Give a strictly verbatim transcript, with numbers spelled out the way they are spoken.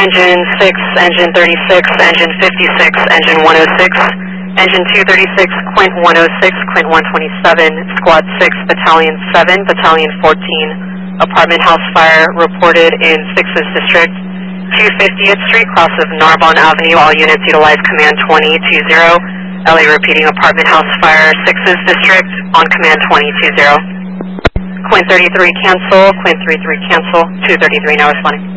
Engine six, Engine thirty-six, Engine fifty-six, Engine one oh six, Engine two thirty-six, Quint one oh six, Quint one twenty-seven, Squad six, Battalion seven, Battalion fourteen. Apartment house fire reported in six's District, two fiftieth Street, cross of Narbonne Avenue. All units utilize Command twenty two zero. L A repeating, apartment house fire, six's District, on Command twenty two zero. Quint thirty-three cancel, Quint thirty-three cancel, two thirty-three now responding.